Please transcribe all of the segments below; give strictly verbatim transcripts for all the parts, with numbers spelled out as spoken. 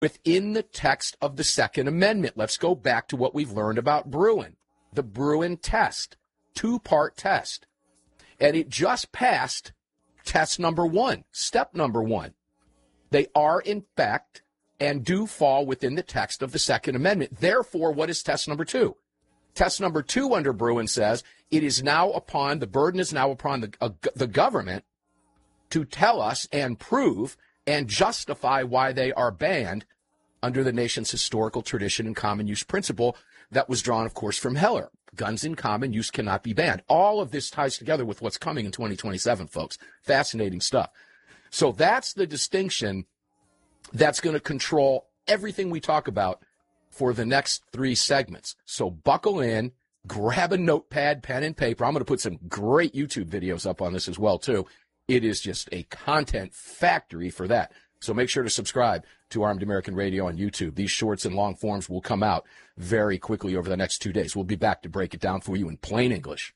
within the text of the Second Amendment. Let's go back to what we've learned about Bruen, the Bruen test, two-part test. And it just passed test number one, step number one. They are, in fact, and do fall within the text of the Second Amendment. Therefore, what is test number two? Test number two under Bruen says it is now upon, the burden is now upon the, uh, the government to tell us and prove and justify why they are banned under the nation's historical tradition and common use principle that was drawn, of course, from Heller. Guns in common use cannot be banned. All of this ties together with what's coming in twenty twenty-seven, folks. Fascinating stuff. So that's the distinction that's going to control everything we talk about for the next three segments. So buckle in, grab a notepad, pen, and paper. I'm going to put some great YouTube videos up on this as well, too. It is just a content factory for that. So make sure to subscribe to Armed American Radio on YouTube. These shorts and long forms will come out very quickly over the next two days. We'll be back to break it down for you in plain English.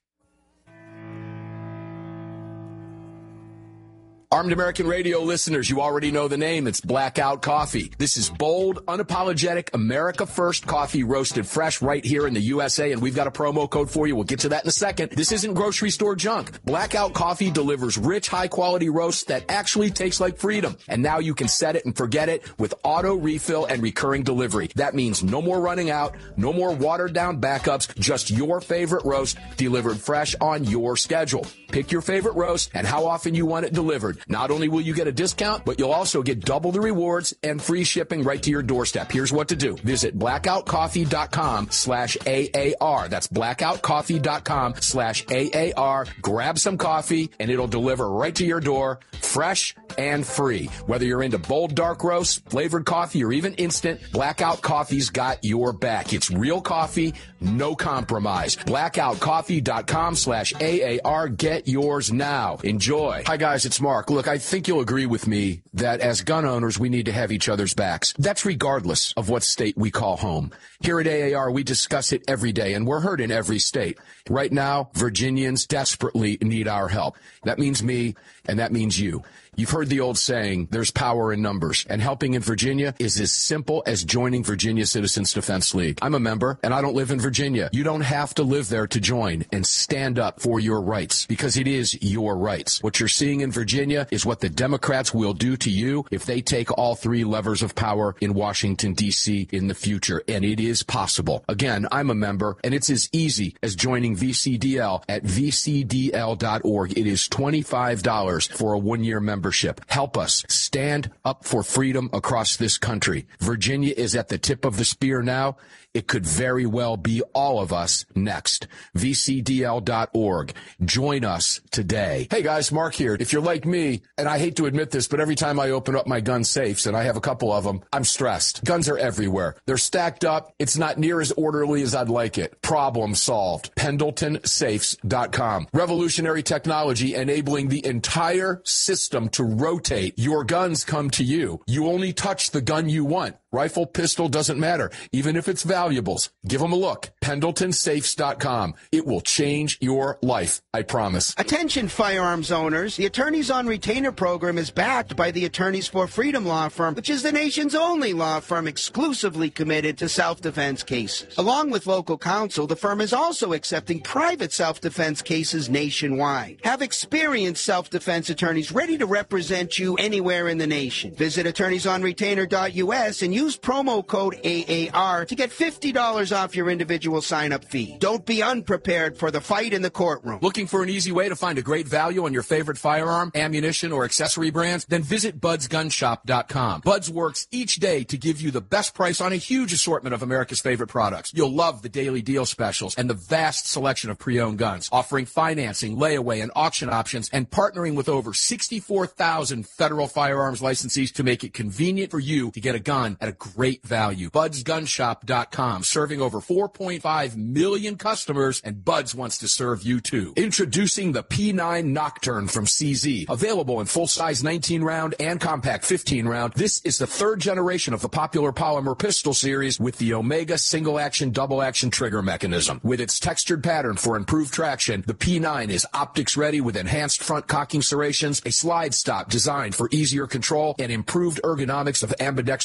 Armed American Radio listeners, you already know the name. It's Blackout Coffee. This is bold, unapologetic, America First coffee roasted fresh right here in the U S A, and we've got a promo code for you. We'll get to that in a second. This isn't grocery store junk. Blackout Coffee delivers rich, high-quality roasts that actually taste like freedom. And now you can set it and forget it with auto refill and recurring delivery. That means no more running out, no more watered-down backups, just your favorite roast delivered fresh on your schedule. Pick your favorite roast and how often you want it delivered. Not only will you get a discount, but you'll also get double the rewards and free shipping right to your doorstep. Here's what to do. Visit blackoutcoffee.com slash AAR. That's blackoutcoffee.com slash AAR. Grab some coffee, and it'll deliver right to your door, fresh and free. Whether you're into bold dark roast, flavored coffee, or even instant, Blackout Coffee's got your back. It's real coffee, no compromise. blackoutcoffee.com slash AAR. Get yours now. Enjoy. Hi, guys. It's Mark. Look, I think you'll agree with me that as gun owners, we need to have each other's backs. That's regardless of what state we call home. Here at A A R, we discuss it every day, and we're heard in every state. Right now, Virginians desperately need our help. That means me, and that means you. You've heard the old saying, there's power in numbers, and helping in Virginia is as simple as joining Virginia Citizens Defense League. I'm a member, and I don't live in Virginia. You don't have to live there to join and stand up for your rights, because it is your rights. What you're seeing in Virginia is what the Democrats will do to you if they take all three levers of power in Washington, D C in the future, and it is possible. Again, I'm a member, and it's as easy as joining V C D L at v c d l dot org. It is twenty-five dollars for a one-year membership. Help us stand up for freedom across this country. Virginia is at the tip of the spear now. It could very well be all of us next. v c d l dot org. Join us today. Hey guys, Mark here. If you're like me, and I hate to admit this, but every time I open up my gun safes, and I have a couple of them, I'm stressed. Guns are everywhere. They're stacked up. It's not near as orderly as I'd like it. Problem solved. pendleton safes dot com. Revolutionary technology enabling the entire system to rotate. Your guns come to you. You only touch the gun you want. Rifle, pistol, doesn't matter. Even if it's valuables, give them a look. pendleton safes dot com. It will change your life, I promise. Attention firearms owners. The Attorneys on Retainer program is backed by the Attorneys for Freedom law firm, which is the nation's only law firm exclusively committed to self-defense cases. Along with local counsel, the firm is also accepting private self-defense cases nationwide. Have experienced self-defense attorneys ready to represent you anywhere in the nation. Visit attorneys on retainer dot u s and use promo code A A R to get fifty dollars off your individual sign-up fee. Don't be unprepared for the fight in the courtroom. Looking for an easy way to find a great value on your favorite firearm, ammunition, or accessory brands? Then visit buds gun shop dot com. Buds works each day to give you the best price on a huge assortment of America's favorite products. You'll love the daily deal specials and the vast selection of pre-owned guns, offering financing, layaway, and auction options, and partnering with over sixty-four thousand federal firearms licensees to make it convenient for you to get a gun at a great value. buds gun shop dot com, serving over four point five million customers, and Buds wants to serve you too. Introducing the P nine Nocturne from C Z. Available in full-size nineteen round and compact fifteen round, this is the third generation of the popular polymer pistol series with the Omega single-action, double-action trigger mechanism. With its textured pattern for improved traction, the P nine is optics-ready with enhanced front cocking serrations, a slide stop designed for easier control, and improved ergonomics of ambidextrous decock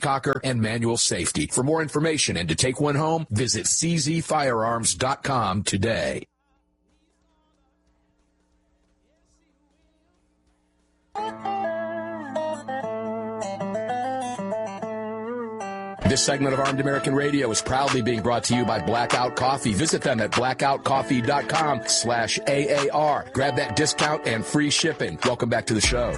cocker, and manual safety. For more information and to take one home, visit c z firearms dot com today. This segment of Armed American Radio is proudly being brought to you by Blackout Coffee. Visit them at blackout coffee dot com slash A A R. Grab that discount and free shipping. Welcome back to the show.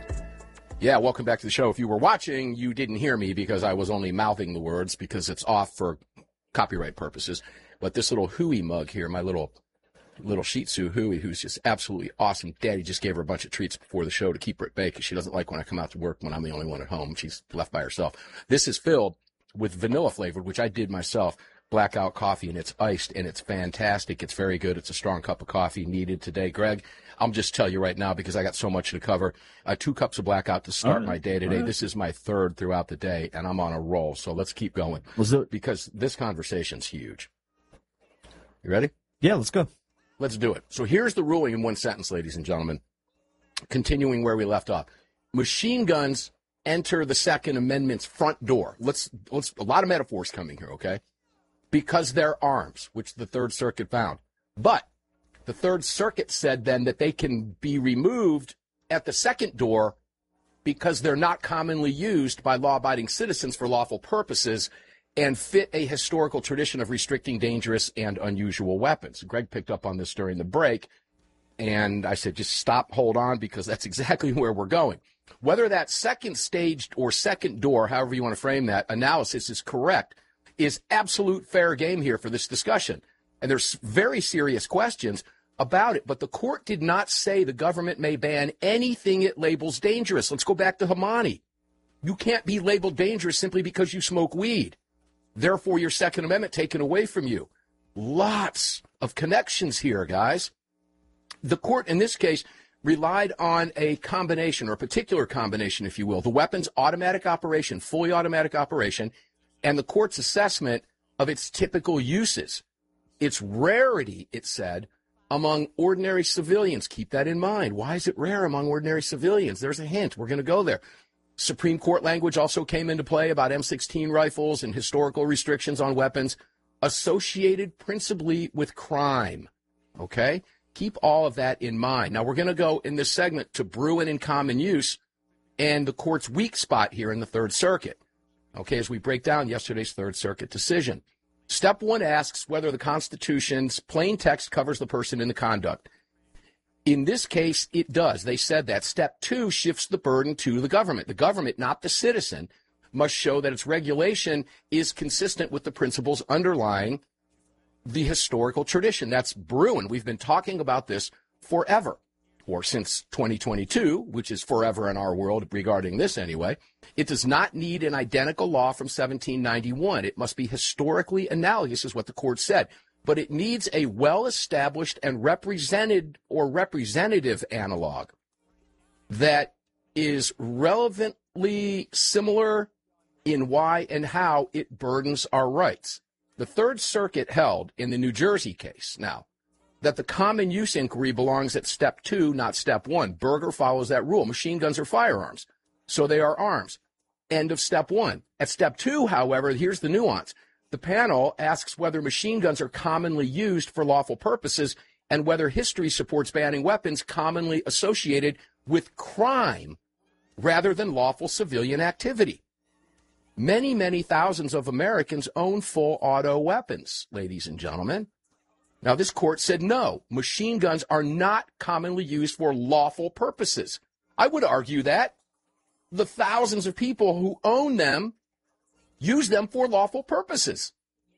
Yeah, welcome back to the show. If you were watching, you didn't hear me because I was only mouthing the words because it's off for copyright purposes. But this little Huey mug here, my little little Shih Tzu Huey, who's just absolutely awesome. Daddy just gave her a bunch of treats before the show to keep her at bay because she doesn't like when I come out to work when I'm the only one at home. She's left by herself. This is filled with vanilla flavored, which I did myself, Blackout Coffee, and it's iced, and it's fantastic. It's very good. It's a strong cup of coffee needed today. Greg, I'll just tell you right now because I got so much to cover. Uh, two cups of Blackout to start right. my day today. Right. This is my third throughout the day, and I'm on a roll, so let's keep going Let's do it. Because this conversation's huge. You ready? Yeah, let's go. Let's do it. So here's the ruling in one sentence, ladies and gentlemen, continuing where we left off. Machine guns enter the Second Amendment's front door. Let's, let's, a lot of metaphors coming here, okay? Because they're arms, which the Third Circuit found. But the Third Circuit said then that they can be removed at the second door because they're not commonly used by law-abiding citizens for lawful purposes and fit a historical tradition of restricting dangerous and unusual weapons. Greg picked up on this during the break, and I said, just stop, hold on, because that's exactly where we're going. Whether that second staged or second door, however you want to frame that, analysis is correct, is absolute fair game here for this discussion. And there's very serious questions about it, but the court did not say the government may ban anything it labels dangerous. Let's go back to Hamani. You can't be labeled dangerous simply because you smoke weed. Therefore, your Second Amendment taken away from you. Lots of connections here, guys. The court, in this case, relied on a combination, or a particular combination, if you will, the weapon's automatic operation, fully automatic operation, and the court's assessment of its typical uses. Its rarity, it said, among ordinary civilians. Keep that in mind. Why is it rare among ordinary civilians? There's a hint. We're going to go there. Supreme Court language also came into play about M sixteen rifles and historical restrictions on weapons associated principally with crime. Okay? Keep all of that in mind. Now, we're going to go in this segment to Bruen in common use and the court's weak spot here in the Third Circuit. Okay, as we break down yesterday's Third Circuit decision. Step one asks whether the Constitution's plain text covers the person in the conduct. In this case, it does. They said that. Step two shifts the burden to the government. The government, not the citizen, must show that its regulation is consistent with the principles underlying the historical tradition. That's Bruen. We've been talking about this forever, or since twenty twenty-two, which is forever in our world regarding this anyway. It does not need an identical law from seventeen ninety-one. It must be historically analogous, is what the court said. But it needs a well-established and represented or representative analog that is relevantly similar in why and how it burdens our rights. The Third Circuit held in the New Jersey case now that the common use inquiry belongs at step two, not step one. Berger follows that rule. Machine guns are firearms, so they are arms. End of step one. At step two, however, here's the nuance. The panel asks whether machine guns are commonly used for lawful purposes and whether history supports banning weapons commonly associated with crime rather than lawful civilian activity. Many, many thousands of Americans own full auto weapons, ladies and gentlemen. Now, this court said no, machine guns are not commonly used for lawful purposes. I would argue that the thousands of people who own them use them for lawful purposes.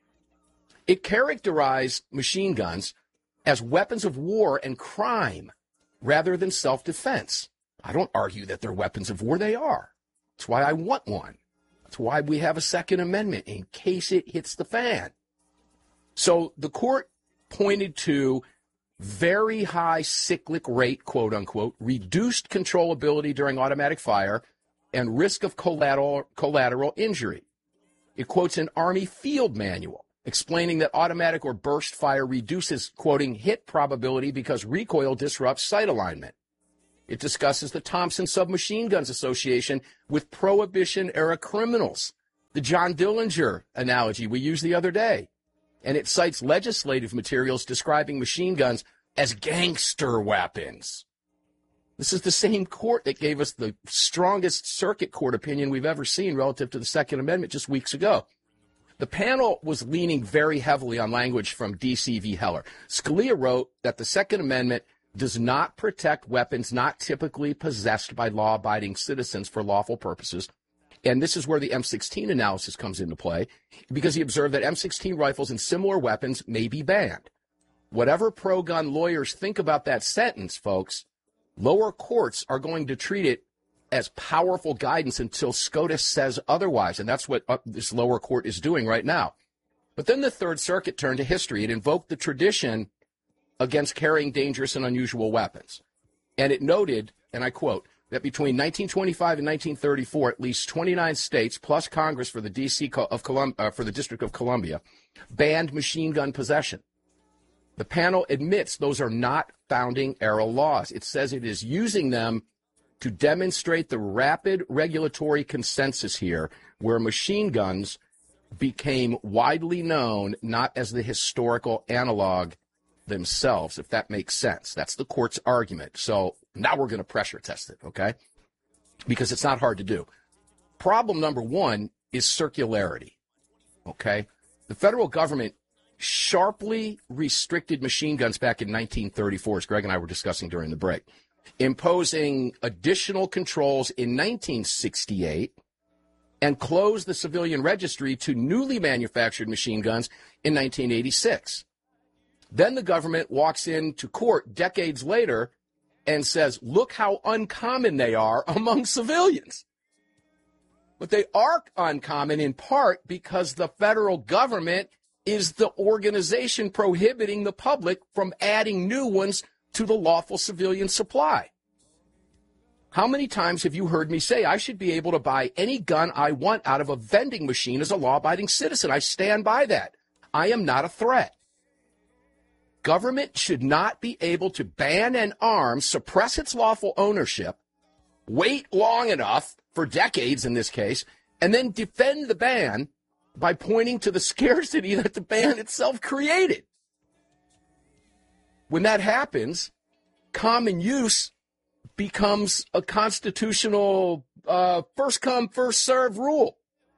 It characterized machine guns as weapons of war and crime rather than self-defense. I don't argue that they're weapons of war. They are. That's why I want one. That's why we have a Second Amendment, in case it hits the fan. So the court pointed to very high cyclic rate, quote unquote, reduced controllability during automatic fire, and risk of collateral, collateral injury. It quotes an Army field manual explaining that automatic or burst fire reduces, quoting, hit probability because recoil disrupts sight alignment. It discusses the Thompson Submachine Guns Association with Prohibition-era criminals, the John Dillinger analogy we used the other day. And it cites legislative materials describing machine guns as gangster weapons. This is the same court that gave us the strongest circuit court opinion we've ever seen relative to the Second Amendment just weeks ago. The panel was leaning very heavily on language from D C v. Heller. Scalia wrote that the Second Amendment does not protect weapons not typically possessed by law-abiding citizens for lawful purposes. And this is where the M sixteen analysis comes into play, because he observed that M sixteen rifles and similar weapons may be banned. Whatever pro-gun lawyers think about that sentence, folks, lower courts are going to treat it as powerful guidance until SCOTUS says otherwise, and that's what uh, this lower court is doing right now. But then the Third Circuit turned to history. It invoked the tradition against carrying dangerous and unusual weapons. And it noted, and I quote, that between nineteen twenty-five and nineteen thirty-four, at least twenty-nine states plus Congress for the D C of Colum- uh, for the District of Columbia banned machine gun possession. The panel admits those are not founding-era laws. It says it is using them to demonstrate the rapid regulatory consensus here, where machine guns became widely known not as the historical analog themselves, if that makes sense. That's the court's argument. So now we're going to pressure test it, okay? Because it's not hard to do. Problem number one is circularity, okay? The federal government sharply restricted machine guns back in nineteen thirty-four, as Greg and I were discussing during the break, imposing additional controls in nineteen sixty-eight and closed the civilian registry to newly manufactured machine guns in nineteen eighty-six. Then the government walks into court decades later and says, look how uncommon they are among civilians. But they are uncommon in part because the federal government is the organization prohibiting the public from adding new ones to the lawful civilian supply. How many times have you heard me say I should be able to buy any gun I want out of a vending machine as a law-abiding citizen? I stand by that. I am not a threat. Government should not be able to ban an arm, suppress its lawful ownership, wait long enough, for decades in this case, and then defend the ban by pointing to the scarcity that the ban itself created. When that happens, common use becomes a constitutional uh, first-come, first-served rule.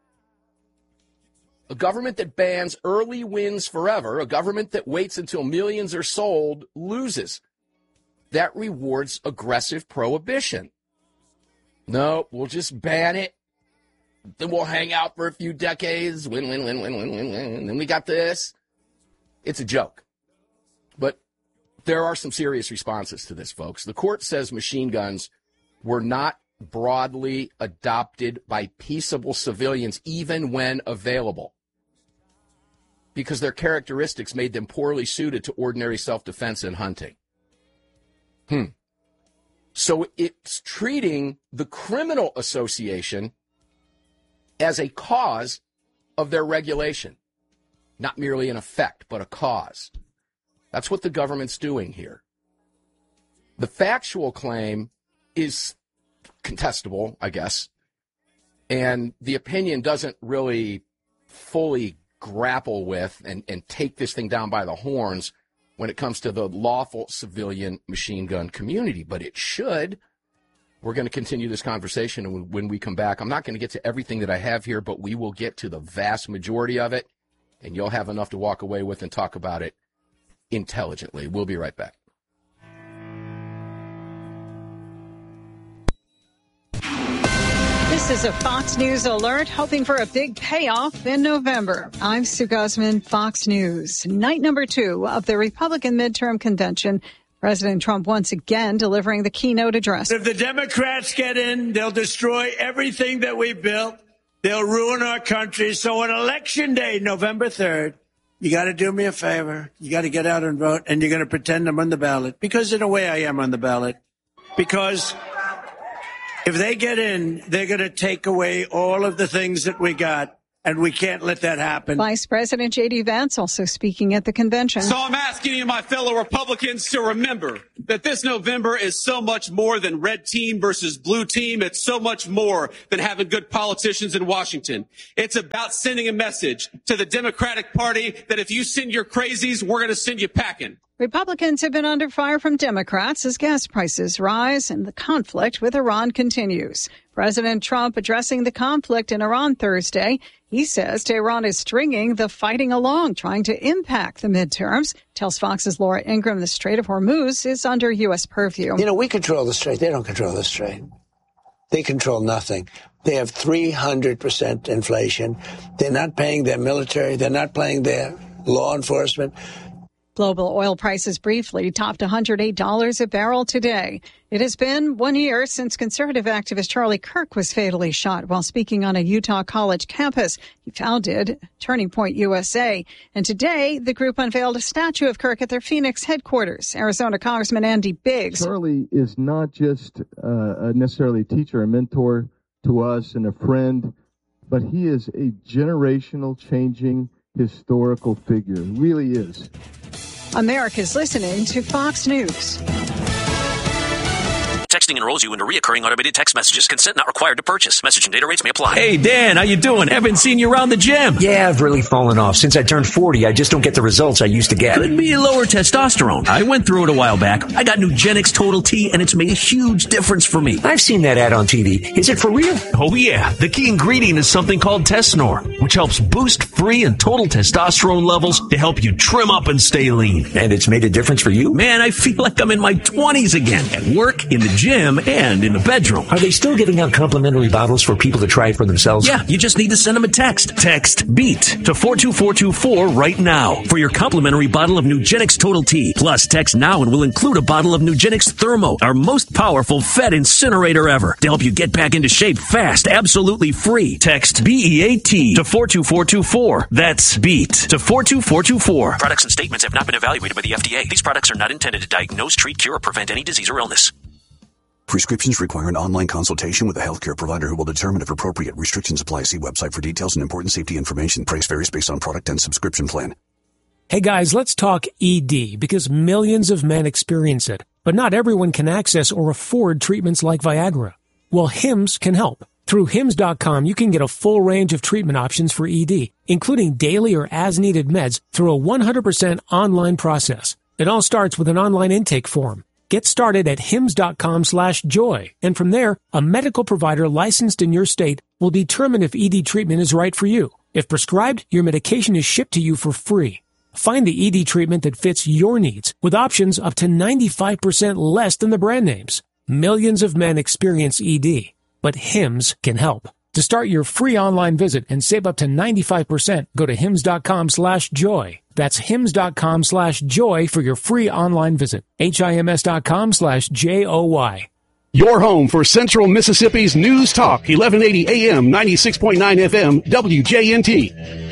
A government that bans early wins forever. A government that waits until millions are sold loses. That rewards aggressive prohibition. No, we'll just ban it. Then we'll hang out for a few decades. Win, win, win, win, win, win, win. And then we got this. It's a joke. But there are some serious responses to this, folks. The court says machine guns were not broadly adopted by peaceable civilians, even when available, because their characteristics made them poorly suited to ordinary self-defense and hunting. Hmm. So it's treating the criminal association as a cause of their regulation, not merely an effect, but a cause. That's what the government's doing here. The factual claim is contestable, I guess, and the opinion doesn't really fully grapple with and, and take this thing down by the horns when it comes to the lawful civilian machine gun community, but it should. We're going to continue this conversation, and when we come back, I'm not going to get to everything that I have here, but we will get to the vast majority of it, and you'll have enough to walk away with and talk about it intelligently. We'll be right back. This is a Fox News alert, hoping for a big payoff in November. I'm Sue Guzman, Fox News. Night number two of the Republican midterm convention. President Trump once again delivering the keynote address. If the Democrats get in, they'll destroy everything that we built. They'll ruin our country. So on Election Day, November third, you got to do me a favor. You got to get out and vote, and you're going to pretend I'm on the ballot. Because in a way, I am on the ballot. Because if they get in, they're going to take away all of the things that we got. and we can't let that happen. Vice President J D. Vance also speaking at the convention. So I'm asking you, my fellow Republicans, to remember that this November is so much more than red team versus blue team. It's so much more than having good politicians in Washington. It's about sending a message to the Democratic Party that if you send your crazies, we're going to send you packing. Republicans have been under fire from Democrats as gas prices rise and the conflict with Iran continues. President Trump addressing the conflict in Iran Thursday. He says Tehran is stringing the fighting along, trying to impact the midterms. Tells Fox's Laura Ingraham the Strait of Hormuz is under U S purview. You know, we control the Strait. They don't control the Strait. They control nothing. They have three hundred percent inflation. They're not paying their military. They're not paying their law enforcement. Global oil prices briefly topped one hundred eight dollars a barrel today. It has been one year since conservative activist Charlie Kirk was fatally shot while speaking on a Utah college campus. He founded Turning Point U S A. And today, the group unveiled a statue of Kirk at their Phoenix headquarters. Arizona Congressman Andy Biggs. Charlie is not just uh, necessarily a teacher, a mentor to us and a friend, but he is a generational changing historical figure. He really is. America's listening to Fox News. Texting enrolls you into recurring automated text messages. Consent not required to purchase. Message and data rates may apply. Hey, Dan, how you doing? Haven't seen you around the gym. Yeah, I've really fallen off. Since I turned forty, I just don't get the results I used to get. Could be lower testosterone. I went through it a while back. I got Nugenix Total T, and it's made a huge difference for me. I've seen that ad on T V. Is it for real? Oh, yeah. The key ingredient is something called Tesnor, which helps boost free and total testosterone levels to help you trim up and stay lean. And it's made a difference for you? Man, I feel like I'm in my twenties again. At work, in the gym, and in the bedroom. Are they still giving out complimentary bottles for people to try it for themselves? Yeah, you just need to send them a text. Text BEAT to four two four two four right now for your complimentary bottle of Nugenix Total T. Plus, text now and we'll include a bottle of Nugenix Thermo, our most powerful fat incinerator ever, to help you get back into shape fast, absolutely free. Text B E A T to four two four two four. That's BEAT to four two four two four. Products and statements have not been evaluated by the F D A. These products are not intended to diagnose, treat, cure, or prevent any disease or illness. Prescriptions require an online consultation with a healthcare provider who will determine if appropriate. Restrictions apply. See website for details and important safety information. Price varies based on product and subscription plan. Hey guys, let's talk E D because millions of men experience it, but not everyone can access or afford treatments like Viagra. Well, Hims can help. Through Hims dot com, you can get a full range of treatment options for E D, including daily or as-needed meds through a one hundred percent online process. It all starts with an online intake form. Get started at Hims dot com slash joy, and from there, a medical provider licensed in your state will determine if E D treatment is right for you. If prescribed, your medication is shipped to you for free. Find the E D treatment that fits your needs with options up to ninety-five percent less than the brand names. Millions of men experience E D, but Hims can help. To start your free online visit and save up to ninety-five percent, go to Hims dot com slash joy. That's Hims dot com slash joy for your free online visit. H I M S dot com slash J O Y. Your home for Central Mississippi's News Talk, eleven eighty A M, ninety-six point nine F M, W J N T.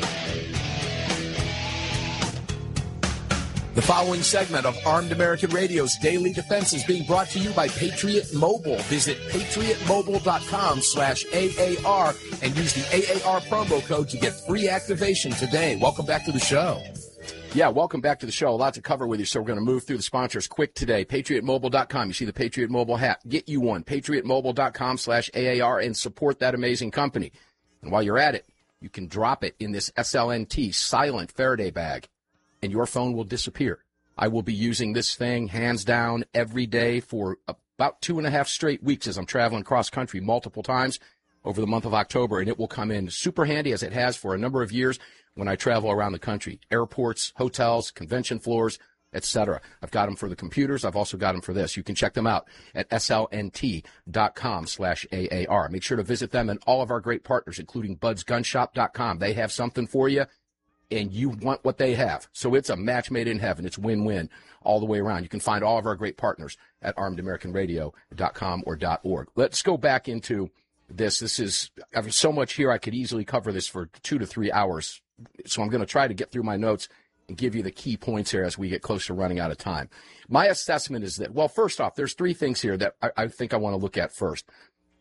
The following segment of Armed American Radio's Daily Defense is being brought to you by Patriot Mobile. Visit patriot mobile dot com slash A A R and use the A A R promo code to get free activation today. Welcome back to the show. Yeah, welcome back to the show. A lot to cover with you, so we're going to move through the sponsors quick today. patriot mobile dot com. You see the Patriot Mobile hat. Get you one. patriot mobile dot com slash A A R and support that amazing company. And while you're at it, you can drop it in this S L N T silent Faraday bag, and your phone will disappear. I will be using this thing hands down every day for about two and a half straight weeks as I'm traveling cross country multiple times over the month of October, and it will come in super handy as it has for a number of years when I travel around the country, airports, hotels, convention floors, et cetera. I've got them for the computers. I've also got them for this. You can check them out at S L N T dot com slash A A R. Make sure to visit them and all of our great partners, including buds gun shop dot com. They have something for you, and you want what they have. So it's a match made in heaven. It's win-win all the way around. You can find all of our great partners at armed american radio dot com or .org. Let's go back into this. This is, I have so much here, I could easily cover this for two to three hours. So I'm going to try to get through my notes and give you the key points here as we get close to running out of time. My assessment is that, well, first off, there's three things here that I, I think I want to look at first.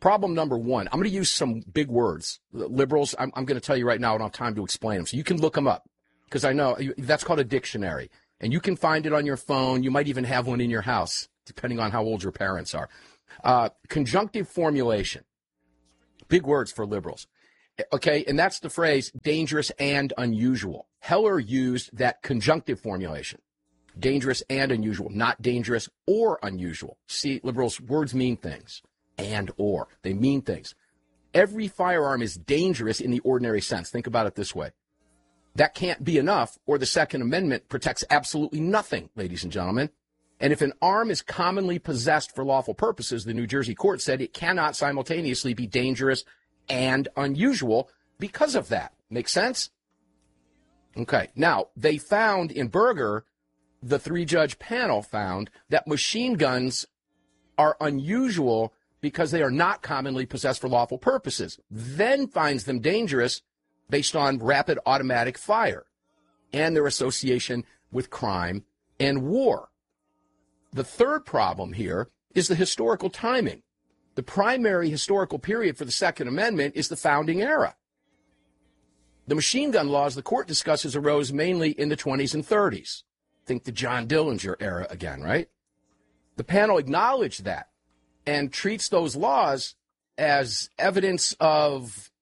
Problem number one, I'm going to use some big words. Liberals, I'm, I'm going to tell you right now, I don't have time to explain them. So you can look them up, because I know that's called a dictionary. And you can find it on your phone. You might even have one in your house, depending on how old your parents are. Uh, conjunctive formulation. Big words for liberals. Okay, and that's the phrase dangerous and unusual. Heller used that conjunctive formulation. Dangerous and unusual, not dangerous or unusual. See, liberals, words mean things. And or. They mean things. Every firearm is dangerous in the ordinary sense. Think about it this way. That can't be enough, or the Second Amendment protects absolutely nothing, ladies and gentlemen. And if an arm is commonly possessed for lawful purposes, the New Jersey court said it cannot simultaneously be dangerous and unusual because of that. Make sense? Okay. Now, they found in Berger, the three-judge panel found that machine guns are unusual because they are not commonly possessed for lawful purposes, then finds them dangerous based on rapid automatic fire and their association with crime and war. The third problem here is the historical timing. The primary historical period for the Second Amendment is the founding era. The machine gun laws the court discusses arose mainly in the twenties and thirties. Think the John Dillinger era again, right? The panel acknowledged that and treats those laws as evidence of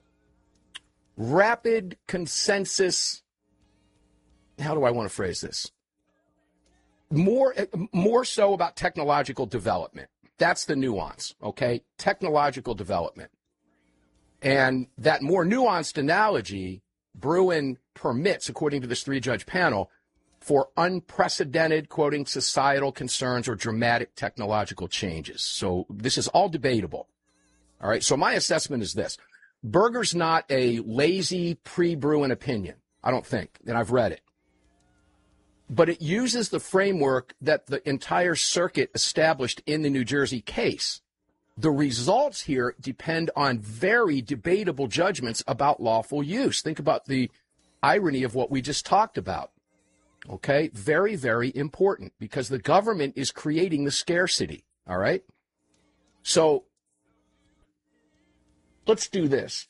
rapid consensus. How do I want to phrase this? More, more so about technological development. That's the nuance, okay? Technological development. And that more nuanced analogy, Bruen permits, according to this three-judge panel, for unprecedented, quoting, societal concerns or dramatic technological changes. So this is all debatable. All right, so my assessment is this. Berger's not a lazy pre-Bruen opinion, I don't think, and I've read it. But it uses the framework that the entire circuit established in the New Jersey case. The results here depend on very debatable judgments about lawful use. Think about the irony of what we just talked about. Okay, very, very important, because the government is creating the scarcity, all right? So let's do this.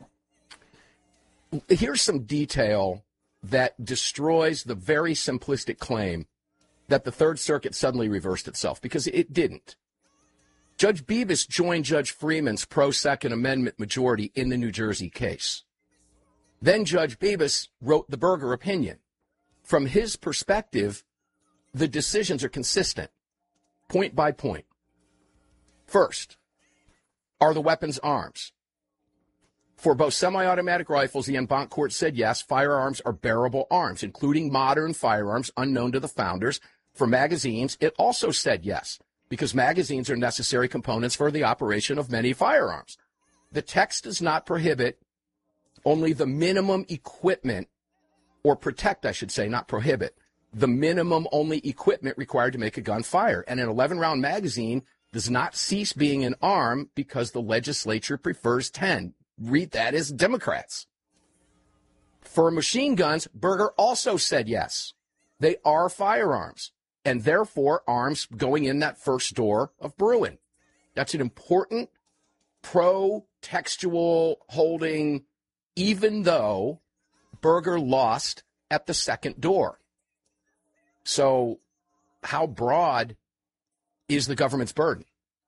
Here's some detail that destroys the very simplistic claim that the Third Circuit suddenly reversed itself, because it didn't. Judge Bibas joined Judge Freeman's pro-Second Amendment majority in the New Jersey case. Then Judge Bibas wrote the Berger opinion. From his perspective, the decisions are consistent, point by point. First, are the weapons arms? For both semi-automatic rifles, the en banc court said yes, firearms are bearable arms, including modern firearms unknown to the founders. For magazines, it also said yes, because magazines are necessary components for the operation of many firearms. The text does not prohibit, only the minimum equipment, or protect, I should say, not prohibit, the minimum only equipment required to make a gun fire. And an eleven-round magazine does not cease being an arm because the legislature prefers ten. Read that as Democrats. For machine guns, Berger also said yes. They are firearms, and therefore arms going in that first door of Bruen. That's an important pro-textual holding, even though Berger lost at the second door. So how broad is the government's burden?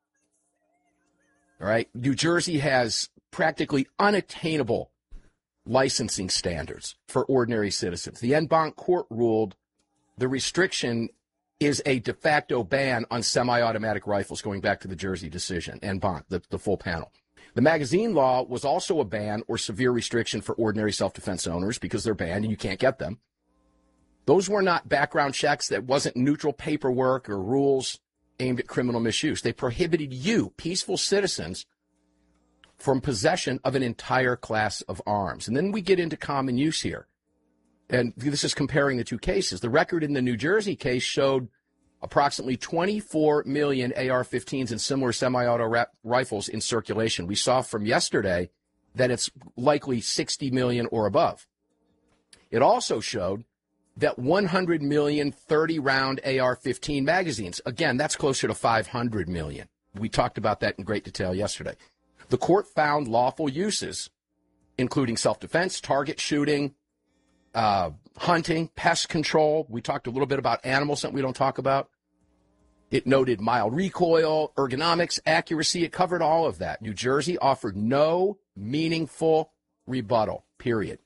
All right. New Jersey has practically unattainable licensing standards for ordinary citizens. The en banc court ruled the restriction is a de facto ban on semi-automatic rifles, going back to the Jersey decision, en banc, the, the full panel. The magazine law was also a ban or severe restriction for ordinary self-defense owners because they're banned and you can't get them. Those were not background checks. That wasn't neutral paperwork or rules aimed at criminal misuse. They prohibited you, peaceful citizens, from possession of an entire class of arms. And then we get into common use here. And this is comparing the two cases. The record in the New Jersey case showed approximately twenty-four million A R fifteens and similar semi-auto ra- rifles in circulation. We saw from yesterday that it's likely sixty million or above. It also showed that one hundred million thirty-round A R fifteen magazines. Again, that's closer to five hundred million. We talked about that in great detail yesterday. The court found lawful uses, including self-defense, target shooting, uh, hunting, pest control. We talked a little bit about animals, something we don't talk about. It noted mild recoil, ergonomics, accuracy. It covered all of that. New Jersey offered no meaningful rebuttal, period.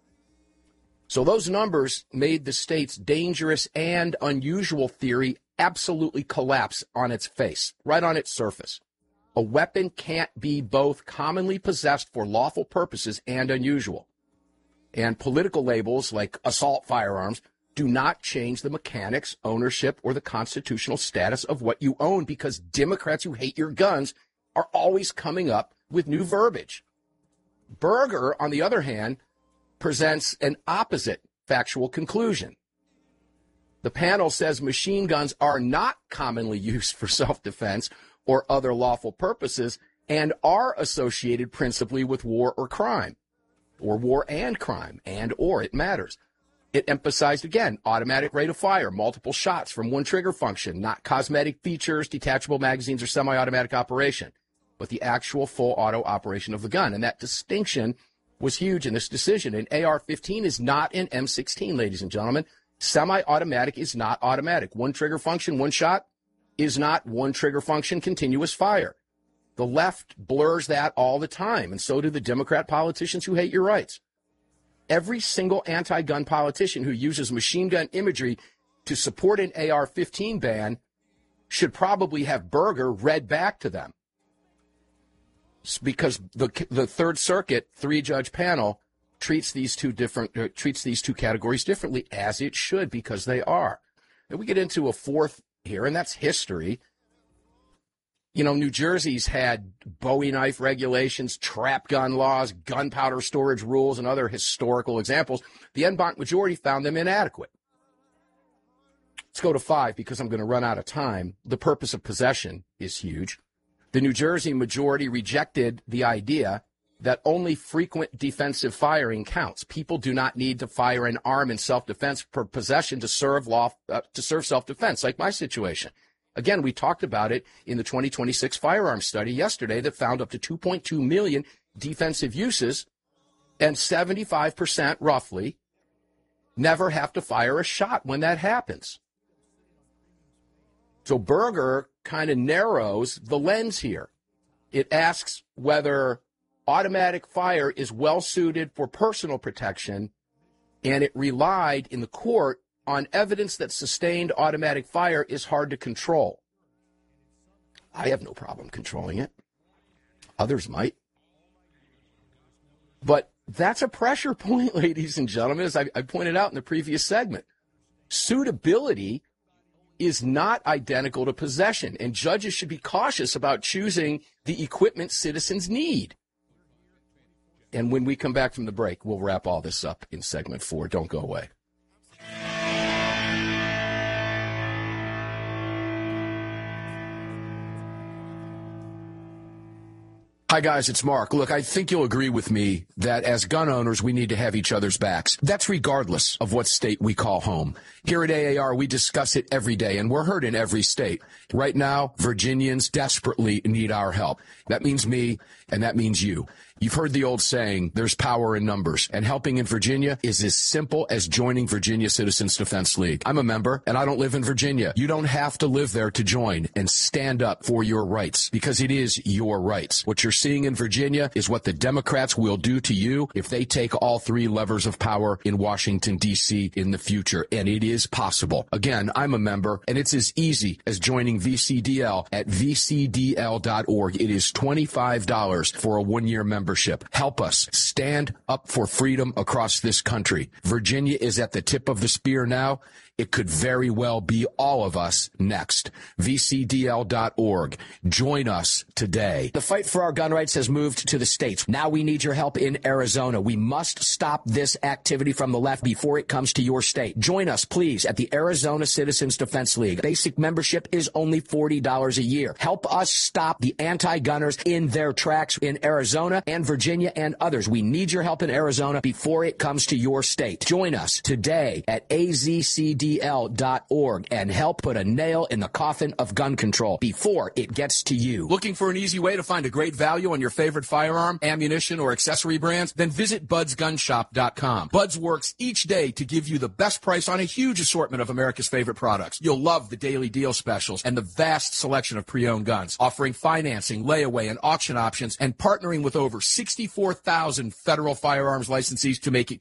So those numbers made the state's dangerous and unusual theory absolutely collapse on its face, right on its surface. A weapon can't be both commonly possessed for lawful purposes and unusual. And political labels like assault firearms do not change the mechanics, ownership, or the constitutional status of what you own, because Democrats who hate your guns are always coming up with new verbiage. Berger, on the other hand, presents an opposite factual conclusion. The panel says machine guns are not commonly used for self-defense or other lawful purposes and are associated principally with war or crime, or war and crime, and or, it matters. It emphasized, again, automatic rate of fire, multiple shots from one trigger function, not cosmetic features, detachable magazines, or semi-automatic operation, but the actual full auto operation of the gun. And that distinction was huge in this decision. An A R fifteen is not an M sixteen, ladies and gentlemen. Semi-automatic is not automatic. One trigger function, one shot, is not one trigger function, continuous fire. The left blurs that all the time, and so do the Democrat politicians who hate your rights. Every single anti-gun politician who uses machine gun imagery to support an A R fifteen ban should probably have Berger read back to them, because the the Third Circuit three-judge panel treats these two different uh, treats these two categories differently, as it should, because they are. And we get into a fourth here, and that's history. You know, New Jersey's had Bowie knife regulations, trap gun laws, gunpowder storage rules, and other historical examples. The en banc majority found them inadequate. Let's go to five, because I'm going to run out of time. The purpose of possession is huge. The New Jersey majority rejected the idea that only frequent defensive firing counts. People do not need to fire an arm in self-defense for possession to serve law, uh, to serve self-defense, like my situation. Again, we talked about it in the twenty twenty-six firearms study yesterday that found up to two point two million defensive uses, and seventy-five percent roughly never have to fire a shot when that happens. So Berger kind of narrows the lens here. It asks whether automatic fire is well suited for personal protection, and it relied in the court on evidence that sustained automatic fire is hard to control. I have no problem controlling it. Others might. But that's a pressure point, ladies and gentlemen, as I, I pointed out in the previous segment. Suitability is not identical to possession, and judges should be cautious about choosing the equipment citizens need. And when we come back from the break, we'll wrap all this up in segment four. Don't go away. Hi, guys, it's Mark. Look, I think you'll agree with me that as gun owners, we need to have each other's backs. That's regardless of what state we call home. Here at A A R, we discuss it every day, and we're heard in every state. Right now, Virginians desperately need our help. That means me, and that means you. You've heard the old saying, there's power in numbers, and helping in Virginia is as simple as joining Virginia Citizens Defense League. I'm a member, and I don't live in Virginia. You don't have to live there to join and stand up for your rights, because it is your rights. What you're seeing in Virginia is what the Democrats will do to you if they take all three levers of power in Washington, D C in the future, and it is possible. Again, I'm a member, and it's as easy as joining V C D L at V C D L dot org. It is twenty-five dollars for a one-year membership. Help us stand up for freedom across this country. Virginia is at the tip of the spear now. It could very well be all of us next. V C D L dot org. Join us today. The fight for our gun rights has moved to the states. Now we need your help in Arizona. We must stop this activity from the left before it comes to your state. Join us, please, at the Arizona Citizens Defense League. Basic membership is only forty dollars a year. Help us stop the anti-gunners in their tracks in Arizona and Virginia and others. We need your help in Arizona before it comes to your state. Join us today at A Z C D L dot org and help put a nail in the coffin of gun control before it gets to you. Looking for an easy way to find a great value on your favorite firearm, ammunition, or accessory brands? Then visit buds gun shop dot com. Buds works each day to give you the best price on a huge assortment of America's favorite products. You'll love the daily deal specials and the vast selection of pre-owned guns, offering financing, layaway, and auction options, and partnering with over sixty-four thousand federal firearms licensees to make it